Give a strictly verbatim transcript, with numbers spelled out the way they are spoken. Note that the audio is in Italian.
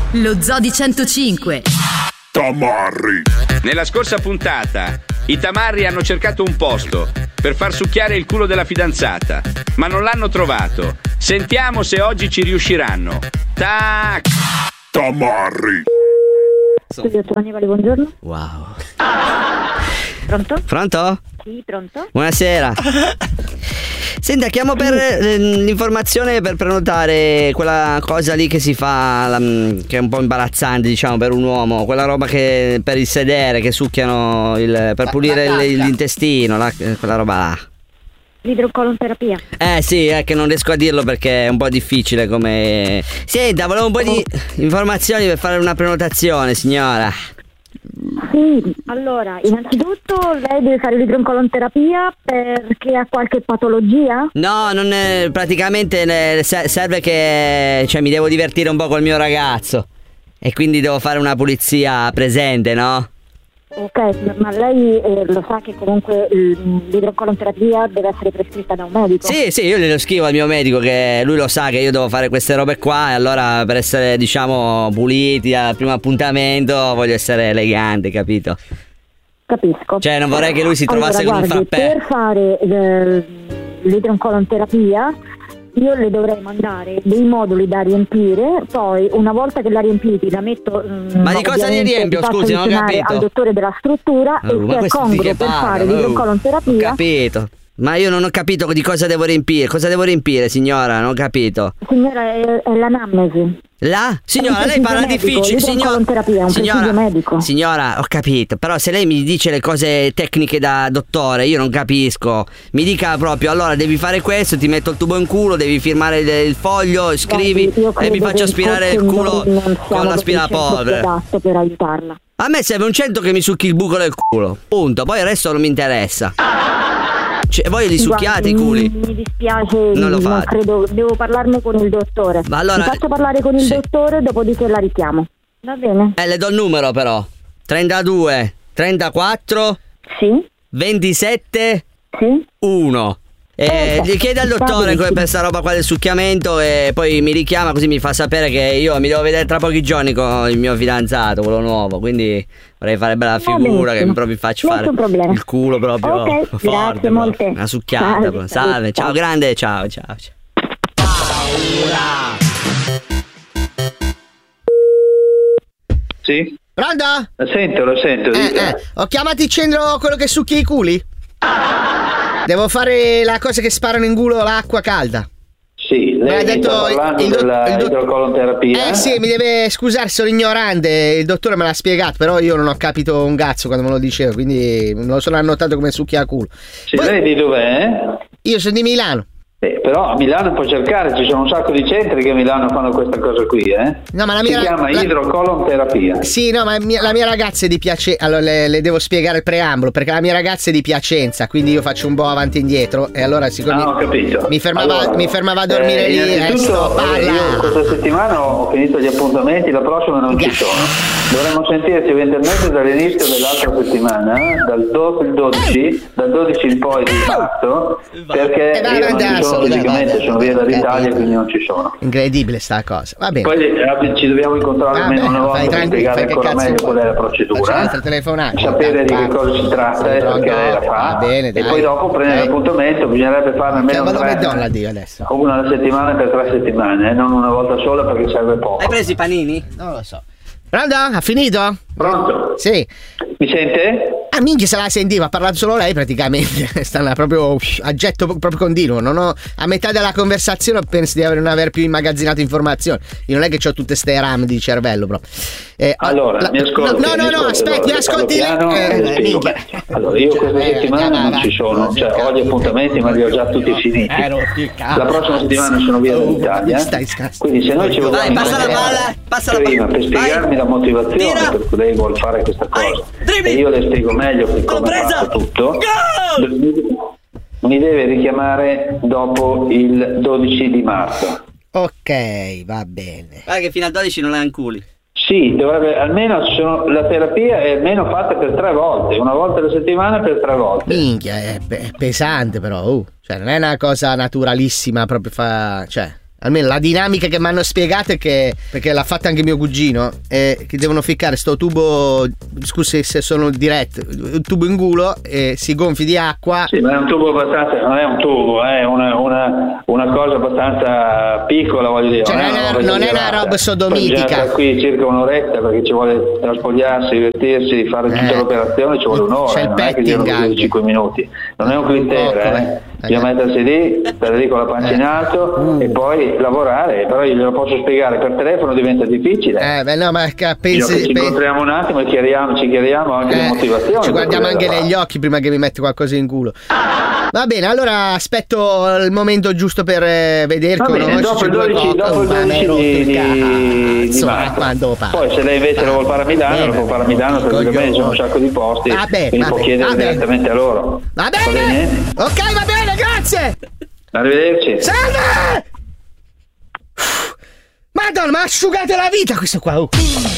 Lo Zoo di centocinque. Tamarri. Nella scorsa puntata i tamarri hanno cercato un posto per far succhiare il culo della fidanzata, ma non l'hanno trovato. Sentiamo se oggi ci riusciranno. Tac! Tamarri. Dottor Annibale, buongiorno. Wow. Pronto? Pronto? Sì, pronto. Buonasera. Senta, chiamo per eh, l'informazione per prenotare quella cosa lì che si fa, la, che è un po' imbarazzante, diciamo, per un uomo. Quella roba che per il sedere, che succhiano il, per pulire la il- l'intestino, la- quella roba là. L'idrocolonterapia. Eh sì, è che non riesco a dirlo perché è un po' difficile come... Senta, volevo un po' di informazioni per fare una prenotazione, signora. Sì, allora, innanzitutto lei deve fare l'idrocolonterapia perché ha qualche patologia? No, non è, praticamente ne- se- serve che, cioè, mi devo divertire un po' col mio ragazzo e quindi devo fare una pulizia presente, no? Ok, ma lei eh, lo sa che comunque mm, l'idrocolonterapia deve essere prescritta da un medico? Sì, sì, io glielo scrivo al mio medico che lui lo sa che io devo fare queste robe qua e allora per essere, diciamo, puliti al primo appuntamento voglio essere elegante, capito? Capisco. Cioè, non vorrei che lui si trovasse allora, con un guardi, frappè. per fare eh, l'idrocolonterapia io le dovrei mandare dei moduli da riempire, poi una volta che la riempiti la metto mm, Ma di cosa li ovviamente riempio, vi faccio scusi, non ho avvicinare capito. al dottore della struttura Oh, e ma se è questo di congruo che per parla? fare Oh, l'idrocolonterapia. Ho capito. Ma io non ho capito di cosa devo riempire. Cosa devo riempire, signora? Non ho capito. Signora, è, è l'anamnesi. La? Signora, È un lei parla presidio difficile. medico, l'idrocolonterapia è un signora, presidio medico. signora, ho capito. Però se lei mi dice le cose tecniche da dottore, io non capisco. Mi dica proprio, allora devi fare questo, ti metto il tubo in culo, devi firmare il, il foglio, scrivi Guardi, io e credo mi faccio che aspirare il forse culo noi non con siamo l'aspirapolvere. adatto per aiutarla. A me serve un cento che mi succhi il buco del culo. Punto. Poi il resto non mi interessa. Cioè, voi li succhiate Guardi, i culi? Mi dispiace, Non lo non fate. credo, devo parlarne con il dottore. Ma allora- Mi faccio parlare con il sì. dottore, dopodiché la richiamo. Va bene? Eh, le do il numero però. trentadue, trentaquattro, Sì? ventisette, Sì? uno. Eh, Perfetto. gli chiede al Va dottore benissimo. come per sta roba qua del succhiamento e poi mi richiama così mi fa sapere che io mi devo vedere tra pochi giorni con il mio fidanzato, quello nuovo, quindi vorrei fare bella Va figura che benissimo. mi proprio faccia fare Nessun problema. il culo proprio Ok, forte, grazie proprio. molte. Una succhiata, Salve, proprio. Salve, salve, ciao ciao. grande, ciao, ciao, ciao. Sì? Pronto? La sento, lo sento. Eh, dica. eh, ho chiamato il centro quello che succhia i culi? Devo fare la cosa che sparano in culo l'acqua calda. Sì, Me l'ha lei mi detto sta parlando il do- della il do- idrocolonterapia? Eh sì, mi deve scusare, sono ignorante, il dottore me l'ha spiegato, però io non ho capito un cazzo quando me lo diceva, quindi me lo sono annotato come succhia a culo. Sì, Poi- lei di dov'è? Io sono di Milano. Eh, però a Milano può cercare, ci sono un sacco di centri che a Milano fanno questa cosa qui, eh? No, ma la Si mia chiama la- idrocolonterapia. Sì, no, ma mia- la mia ragazza è di Piacenza. Allora le, le devo spiegare il preambolo, perché la mia ragazza è di Piacenza, quindi io faccio un po' avanti e indietro. E allora siccome Ah, ho capito. mi fermava, Allora, mi fermava a dormire eh, lì, eh, innanzitutto, sto, eh, io parla. questa settimana ho finito gli appuntamenti, la prossima non ci sono. Dovremmo sentirci eventualmente dall'inizio dell'altra settimana, dal do- il dodici, dal dodici in poi di marzo, perché Eh, vai, io non vai, ci sono dai, fisicamente, dai. sono via dall'Italia, Eh, quindi non ci sono. Incredibile sta cosa. Va bene. Poi eh, ci dobbiamo incontrare Vabbè, almeno una volta fai per tranquillo, spiegare fai che ancora cazzo meglio vuoi. qual è la Faccio procedura, un'altra telefonata. sapere di che cosa si tratta, eh, Pronto? perché lei la fa, Va bene, e dai. poi dopo prendere Ok. l'appuntamento, bisognerebbe farne almeno Chiamalo tre, McDonald's io adesso. una alla settimana per tre settimane, eh, non una volta sola perché serve poco. Hai preso i panini? Non lo so. Pronto? Ha finito? Pronto? Sì. Mi sente? Ah, minchia, se la sentiva, ha parlato solo lei praticamente. Stanno proprio uff, a getto proprio continuo. Non ho, a metà della conversazione penso di aver- non aver più immagazzinato informazioni. Io non è che ho tutte ste RAM di cervello proprio. Eh, Allora, la- mi ascolti. No, no, mi no, ascolti, aspetti, allora, ascolti parlo piano lei. e Eh, le spiego. minchia. Allora, io questa Eh, settimana vai, non vai, ci sono, vai, cioè vai, ho gli appuntamenti ma li ho già tutti finiti. Eh, rotti il cazzo. La prossima settimana sono via Oh, dall'Italia, stai scherzando. quindi se noi ci Vai, vogliamo passa la incontrare palla, passa la prima palla. per spiegarmi Vai. la motivazione Tira. per cui lei vuole fare questa Vai, cosa dribbling. e io le spiego meglio che L'ho come presa. fa tutto, Gol. mi deve richiamare dopo il dodici di marzo. Ok, va bene. Guarda che fino a dodici non hai culi. Sì, dovrebbe almeno sono- la terapia è almeno fatta per tre volte, una volta alla settimana per tre volte. Minchia, è, pe- è pesante però. uh. Cioè, non è una cosa naturalissima proprio fa. Cioè. Almeno la dinamica che mi hanno spiegato è che, perché l'ha fatta anche mio cugino, è che devono ficcare sto tubo, scusi se sono diretto, un tubo in culo e si gonfi di acqua. Sì, ma è un tubo abbastanza, non è un tubo, è una, una, una cosa abbastanza piccola, voglio dire. Cioè non, è, una, non è una roba sodomitica. Bisogna stare qui circa un'oretta perché ci vuole traspogliarsi, vestirsi, fare tutta Eh. l'operazione, ci vuole un'ora, C'è il non è che petting anche. cinque minuti. Non è un clittera, eh. Bisogna mettersi lì, stare lì con la pancia in alto Uh. e poi lavorare, però io glielo posso spiegare per telefono, diventa difficile. Eh, beh, no, ma che Io pensi, che ci pensi- incontriamo un attimo e chiariamo, ci chiariamo anche le Eh, motivazioni. ci per guardiamo quello anche da negli fare. occhi prima che mi metti qualcosa in culo. Va bene, allora aspetto il momento giusto per eh, vedere, Va bene, dopo il dodici, dopo il dodici di, di, di marzo. Quando fa? Poi se lei invece lo vuole fare a Milano, Bene. lo può fare a Milano perché Coglione. ci sono un sacco di posti, Vabbè, quindi può vabbè, chiedere vabbè. direttamente a loro. Va bene! Ok, va bene, grazie! Arrivederci. Salve! Madonna, ma asciugate la vita questo qua! oh.